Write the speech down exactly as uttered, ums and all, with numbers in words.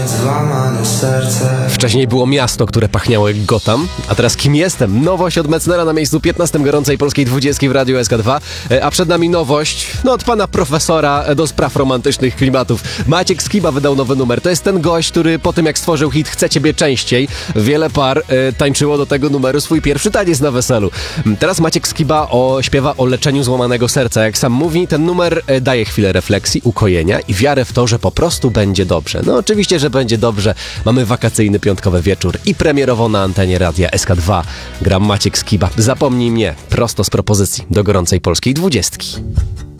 Złamane serce. Wcześniej było Miasto, które pachniało jak Gotham, a teraz Kim jestem? Nowość od Metznera na miejscu piętnastym gorącej polskiej dwudziestki w Radiu S K dwa, a przed nami nowość, no od pana profesora do spraw romantycznych klimatów. Maciek Skiba wydał nowy numer. To jest ten gość, który po tym jak stworzył hit Chcę Ciebie Częściej, wiele par e, tańczyło do tego numeru swój pierwszy taniec na weselu. Teraz Maciek Skiba o, śpiewa o leczeniu złamanego serca. Jak sam mówi, ten numer e, daje chwilę refleksji, ukojenia i wiarę w to, że po prostu będzie dobrze. No oczywiście, że będzie dobrze. Mamy wakacyjny piątkowy wieczór i premierowo na antenie Radia S K dwa. Gram Maciek Skiba. Zapomnij mnie. Prosto z propozycji do gorącej polskiej dwudziestki.